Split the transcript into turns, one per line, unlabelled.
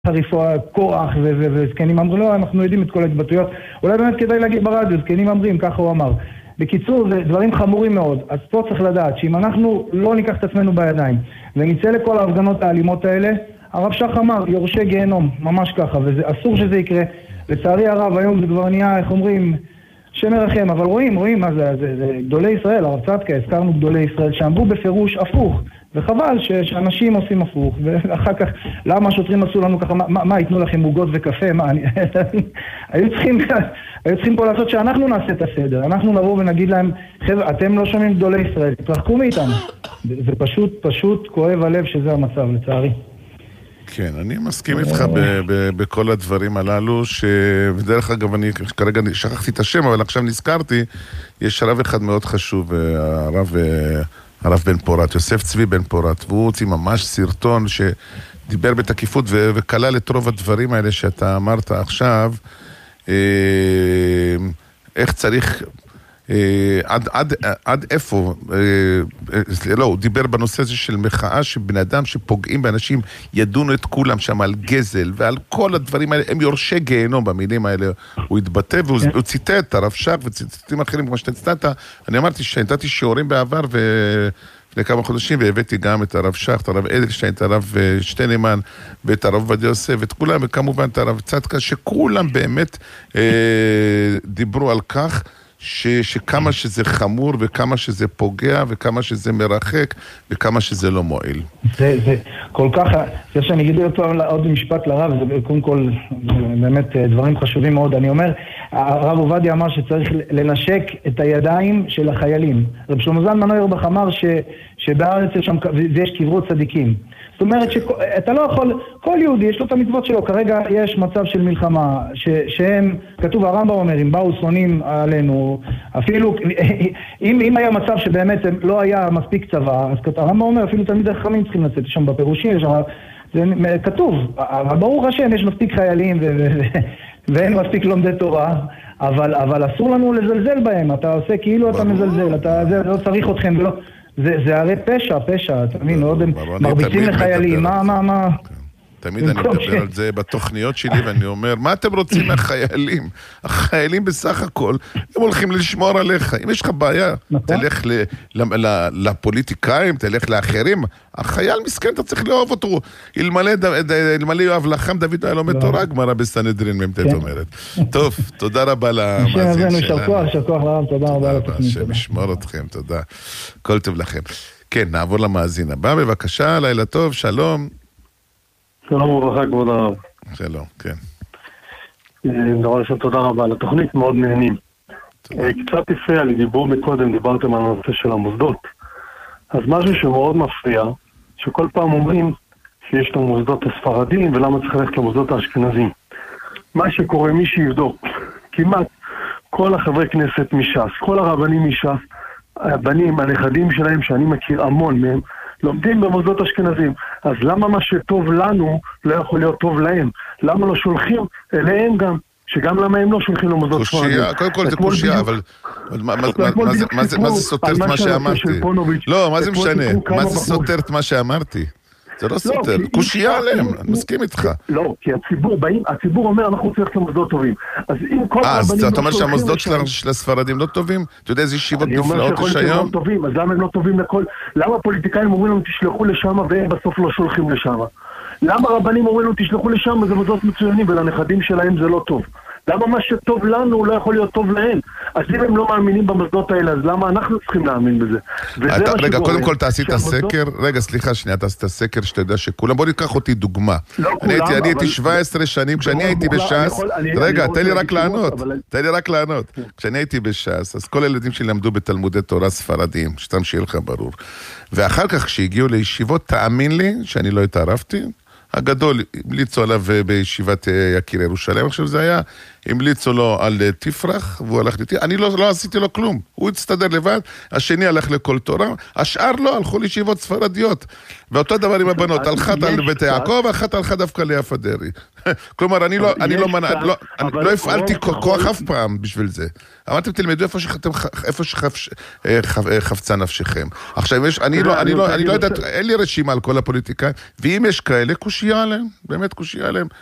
חריפו כוח וזקנים אמרו, לא, אנחנו יודעים את כל ההתבטאויות, אולי באמת כדאי להגיד ברדיו, זקנים אמרים, ככה הוא אמר. בקיצור, זה דברים חמורים מאוד, אז פה צריך לדעת שאם אנחנו לא ניקח את עצמנו בידיים ונצא לכל ההפגנות האלימות האלה, הרב שך אמר, יורשי גיהנום, ממש ככה, ואסור שזה יקרה. לצערי הרב, היום זה כבר נהיה, איך אומרים, שמרחם, אבל רואים מה זה גדולי ישראל, הרב צדקה, הזכרנו גדולי ישראל שאמרו בפירוש הפוך, וחבל שאנשים עושים הפוך, ואחר כך, למה השוטרים עשו לנו ככה, מה ייתנו לכם עוגות וקפה, היו צריכים פה לעשות שאנחנו נעשה את הסדר, אנחנו נבוא ונגיד להם, חבר'ה, אתם לא שומעים גדולי ישראל, תתרחקו מאיתנו, זה פשוט כואב הלב שזה המצב, לצערי.
כן, אני מסכים איתך בכל הדברים הללו, שבדרך אגב אני כרגע שכחתי את השם, אבל עכשיו נזכרתי, יש רב אחד מאוד חשוב, הרב בן פורת, יוסף צבי בן פורת, והוא הוציא ממש סרטון שדיבר בתקיפות וכלל את רוב הדברים האלה שאתה אמרת עכשיו, איך צריך... עד איפה, לא, הוא דיבר בנושא הזה של מחאה שבן אדם שפוגעים באנשים ידונו את כולם שם על גזל ועל כל הדברים האלה, הם יורשי גיהנום במילים האלה, הוא התבטא והוא ציטט הרב שך וציטטים אחרים כמו שאתה ציטטת, אני אמרתי שנתתי שיעורים בעבר לפני כמה חודשים והבאתי גם את הרב שך, את הרב אדלשטיין, את הרב שטיינמן ואת הרב עובדיה יוסף ואת כולם וכמובן את הרב צדקה שכולם באמת דיברו על כך שכמה שזה חמור וכמה שזה פוגע וכמה שזה מרחק וכמה שזה לא מועיל.
זה כל כך, זה שאני אגיד עוד משפט לרב, זה קודם כל באמת דברים חשובים מאוד. אני אומר, הרב עובדיה אמר שצריך לנשק את הידיים של החיילים. רב שלמה זלמן אוירבך אמר שבארץ יש קברות צדיקים. זאת אומרת שאתה לא יכול, כל יהודי יש לו את המצוות שלו, כרגע יש מצב של מלחמה, שהם, כתוב הרמב"ם אומר, אם באו שונאים עלינו, אפילו, אם היה מצב שבאמת לא היה מספיק צבא, אז הרמב"ם אומר, אפילו תלמידי חכמים צריכים לצאת שם בפירושים, זה כתוב, ברוך השם, יש מספיק חיילים ואין מספיק לומדי תורה, אבל אסור לנו לזלזל בהם, אתה עושה כאילו אתה מזלזל, אתה לא צריך אתכם ולא... זה הרי פשע, אתה מבין, עוד הם מרביצים לחיילים, מה?
תמיד אני מדבר על זה בתוכניות שלי, ואני אומר, מה אתם רוצים מהחיילים? החיילים בסך הכל, הם הולכים לשמור עליך. אם יש לך בעיה, תלך לפוליטיקאים, תלך לאחרים. החייל מסכן, אתה צריך לאהוב אותו. אלמלא יואב לחם, דוד היה לומד תורה, גמרא בסנהדרין, ממתת אומרת. טוב, תודה רבה למאזין שלנו.
יישר כוח לרב, תודה רבה.
השם ישמור אתכם, תודה. כל טוב לכם. כן, נעבור למאזין הבא, בבקשה, לילה טוב, שלום.
שלום וברכה, כבוד הרב.
שלום, כן.
דבר ראשון, תודה רבה. לתוכנית מאוד נהנים. קצת הפריע לי, דיברתם על הנושא של המוסדות. אז משהו שמאוד מפריע, שכל פעם אומרים שיש את המוסדות הספרדים, ולמה צריך ללכת למוסדות האשכנזים. מה שקורה, מי שיבדוק, כמעט כל החברי כנסת מש"ס, כל הרבנים מש"ס, הבנים, הנכדים שלהם, שאני מכיר המון מהם, לומדים במוסדות אשכנזים. אז למה מה שטוב לנו לא יכול להיות טוב להם? למה לא שולחים אליהם גם? שגם למה הם לא שולחים למוסדות ספרדים?
קודם כל זה קושיה, אבל מה זה סותר את מה שאמרתי? לא, מה זה משנה? מה זה סותר את מה שאמרתי? זה לא סותר, קושיה עליהם, אני מסכים איתך.
לא, כי הציבור אומר, אנחנו רוצים ללכת למוסדות טובים.
אז אתה אומר שהמוסדות של הספרדים לא טובים? אתה יודע איזה ישיבות נפלאות יש היום?
אז למה הם לא טובים לכל... למה הפוליטיקאים אומרים לנו תשלחו לשם והם בסוף לא שולחים לשם? למה רבנים אומרים לנו תשלחו לשם וזה מוסדות מצוינים ולנכדים שלהם זה לא טוב? למה מה שטוב לנו לא יכול להיות טוב להם? אז אם הם לא מאמינים במוסדות האלה, אז למה אנחנו צריכים להאמין בזה?
רגע, קודם כל תעשי את הסקר, סליחה שנייה, תעשי את הסקר שאתה יודע שכולם, בוא ניקח אותי דוגמה. אני הייתי 17 שנים, כשאני הייתי בש"ס, רגע, תן לי רק לענות. כשאני הייתי בש"ס, אז כל הילדים שלי למדו בתלמודי תורה ספרדים, שתם שיהיה לך ברור. ואחר כך כשהגיעו לישיבות, תאמין לי שאני לא התערבתי, הגדול, המליצו עליו בישיבת יקיר ירושלים, עכשיו זה היה, המליצו לו על תפרח, והוא הלך לתפרח, אני לא עשיתי לו כלום, הוא הצטדר לבד, השני הלך לכל תורה, השאר לא, הלכו לישיבות ספרדיות, ואותו דבר עם הבנות, הלכת על בית יעקב, אחת הלכה דווקא ליפה דרעי, כלומר, אני לא הפעלתי כוח אף פעם בשביל זה. אמרתם, תלמדו איפה שחפצה נפשכם. עכשיו, אני לא יודעת, אין לי רשימה על כל הפוליטיקאים, ואם יש כאלה, קושיה עליהם, באמת קושיה עליהם.